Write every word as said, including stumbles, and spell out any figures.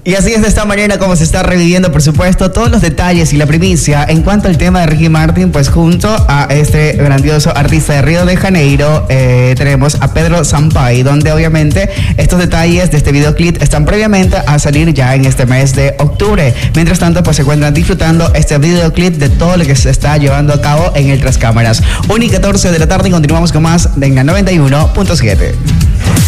Y así es de esta manera como se está reviviendo, por supuesto, todos los detalles y la primicia en cuanto al tema de Ricky Martin, pues junto a este grandioso artista de Río de Janeiro, eh, tenemos a Pedro Sampaio, donde obviamente estos detalles de este videoclip están previamente a salir ya en este mes de octubre. Mientras tanto, pues se encuentran disfrutando este videoclip de todo lo que se está llevando a cabo en el Tras Cámaras. una y catorce de la tarde y continuamos con más de en la noventa y uno punto siete.